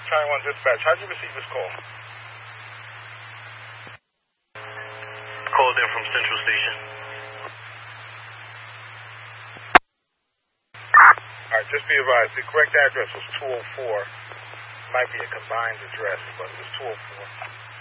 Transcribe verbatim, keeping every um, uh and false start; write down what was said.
Charlie one Dispatch, how'd you receive this call? Called in from Central Station. Alright, just be advised, the correct address was two oh four. Might be a combined address, but it was two oh four.